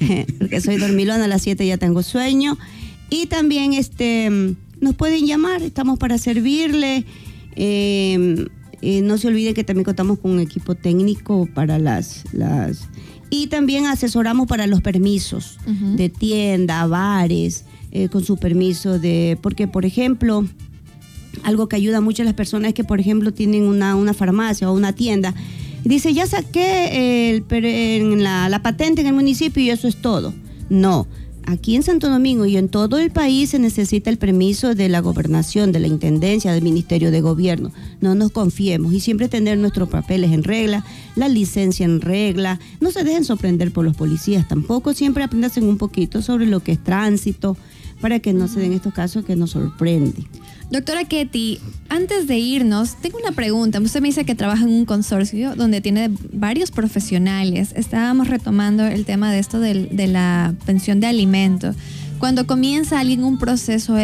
porque soy dormilona, a las 7 ya tengo sueño. Y también nos pueden llamar, estamos para servirle. No se olviden que también contamos con un equipo técnico para y también asesoramos para los permisos de tienda, bares, con su permiso porque, por ejemplo, algo que ayuda mucho a las personas es que, por ejemplo, tienen una farmacia o una tienda. Dice, ya saqué la patente en el municipio y eso es todo. No, aquí en Santo Domingo y en todo el país se necesita el permiso de la gobernación, de la intendencia, del Ministerio de Gobierno. No nos confiemos y siempre tener nuestros papeles en regla, la licencia en regla. No se dejen sorprender por los policías tampoco. Siempre aprendan un poquito sobre lo que es tránsito para que no se den estos casos que nos sorprenden. Doctora Ketty, antes de irnos, tengo una pregunta. Usted me dice que trabaja en un consorcio donde tiene varios profesionales. Estábamos retomando el tema de esto de la pensión de alimentos. Cuando comienza alguien un proceso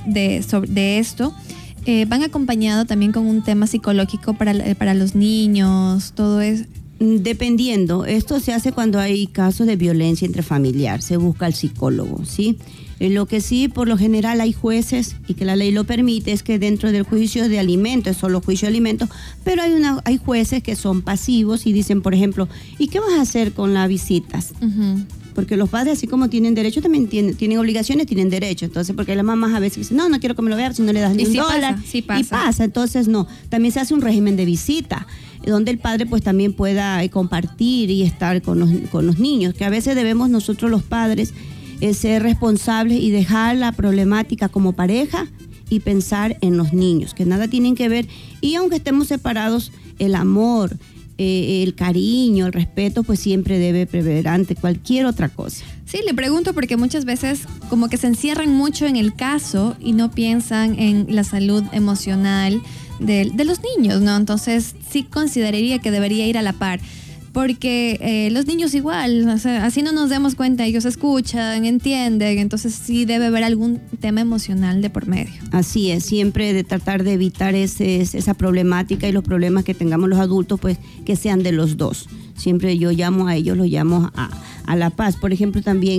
de esto, van acompañado también con un tema psicológico para los niños, todo eso. Dependiendo, esto se hace cuando hay casos de violencia intrafamiliar, se busca al psicólogo, ¿sí? Lo que sí, por lo general hay jueces y que la ley lo permite es que dentro del juicio de alimentos, es solo juicio de alimentos, pero hay jueces que son pasivos y dicen, por ejemplo, ¿y qué vas a hacer con las visitas? Porque los padres, así como tienen derecho, también tienen obligaciones, tienen derecho. Entonces, porque las mamás a veces dicen, no quiero que me lo vean si no le das ni un dólar. Sí pasa. Y pasa, entonces no. También se hace un régimen de visita, donde el padre pues también pueda compartir y estar con los niños, que a veces debemos nosotros los padres ser responsables y dejar la problemática como pareja y pensar en los niños, que nada tienen que ver. Y aunque estemos separados, el amor, el cariño, el respeto, pues siempre debe prever ante cualquier otra cosa. Sí, le pregunto porque muchas veces como que se encierran mucho en el caso y no piensan en la salud emocional de los niños, ¿no? Entonces sí consideraría que debería ir a la par. Porque los niños igual, o sea, así no nos demos cuenta, ellos escuchan, entienden, entonces sí debe haber algún tema emocional de por medio. Así es, siempre de tratar de evitar esa problemática y los problemas que tengamos los adultos, pues que sean de los dos. Siempre yo llamo a ellos, los llamo a la paz. Por ejemplo, también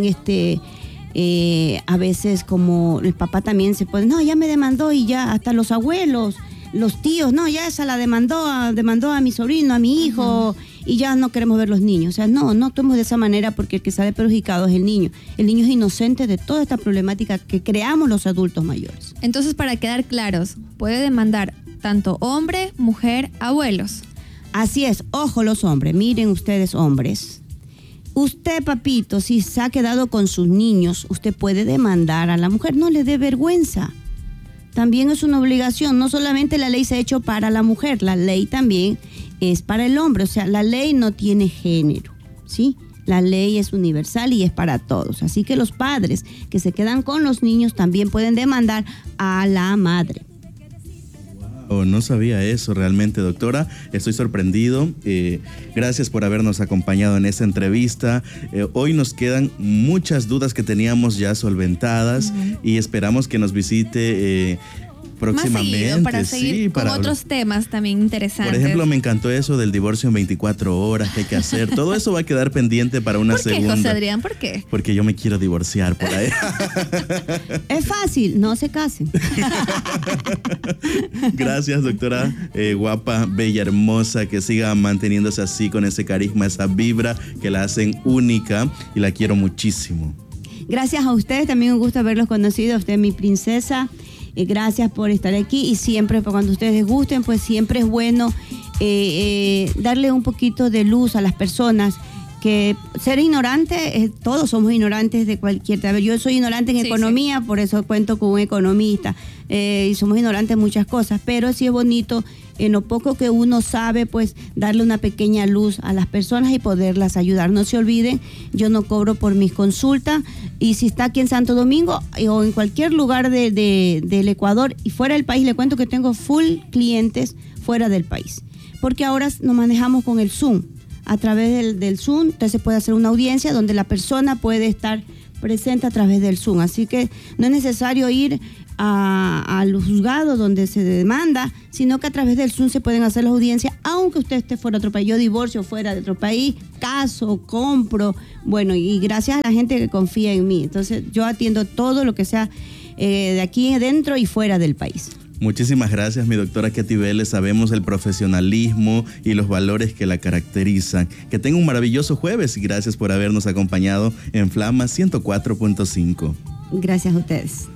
a veces como el papá también se puede, no, ya me demandó y ya hasta los abuelos, los tíos, no, ya esa la demandó a mi sobrino, a mi hijo. Y ya no queremos ver los niños. O sea, no actuemos de esa manera porque el que sale perjudicado es el niño. El niño es inocente de toda esta problemática que creamos los adultos mayores. Entonces, para quedar claros, puede demandar tanto hombre, mujer, abuelos. Así es. Ojo los hombres. Miren ustedes hombres. Usted, papito, si se ha quedado con sus niños, usted puede demandar a la mujer. No le dé vergüenza. También es una obligación. No solamente la ley se ha hecho para la mujer, la ley también es para el hombre. O sea, la ley no tiene género, ¿sí? La ley es universal y es para todos. Así que los padres que se quedan con los niños también pueden demandar a la madre. Wow, no sabía eso realmente, doctora. Estoy sorprendido. Gracias por habernos acompañado en esta entrevista. Hoy nos quedan muchas dudas que teníamos ya solventadas y esperamos que nos visite próximamente. Más seguido para seguir con otros temas también interesantes. Por ejemplo, me encantó eso del divorcio en 24 horas que hay que hacer. Todo eso va a quedar pendiente para una segunda. ¿Por qué, José Adrián? ¿Por qué? Porque yo me quiero divorciar por ahí. Es fácil, no se casen. Gracias, doctora, guapa, bella, hermosa, que siga manteniéndose así con ese carisma, esa vibra que la hacen única y la quiero muchísimo. Gracias a ustedes, también un gusto haberlos conocido. Usted es mi princesa. Gracias por estar aquí y siempre cuando ustedes gusten, pues siempre es bueno darle un poquito de luz a las personas. Que ser ignorante, todos somos ignorantes de cualquier... A ver, yo soy ignorante en economía, por eso cuento con un economista. Y somos ignorantes en muchas cosas, pero sí es bonito, en lo poco que uno sabe, pues darle una pequeña luz a las personas y poderlas ayudar. No se olviden, yo no cobro por mis consultas y si está aquí en Santo Domingo o en cualquier lugar del Ecuador y fuera del país, le cuento que tengo full clientes fuera del país. Porque ahora nos manejamos con el Zoom. A través del Zoom, usted se puede hacer una audiencia donde la persona puede estar presenta a través del Zoom. Así que no es necesario ir al juzgado donde se demanda, sino que a través del Zoom se pueden hacer las audiencias, aunque usted esté fuera de otro país. Yo divorcio fuera de otro país, caso, compro, bueno, y gracias a la gente que confía en mí. Entonces yo atiendo todo lo que sea de aquí dentro y fuera del país. Muchísimas gracias, mi doctora Katy Vélez. Sabemos el profesionalismo y los valores que la caracterizan. Que tenga un maravilloso jueves y gracias por habernos acompañado en Flama 104.5. Gracias a ustedes.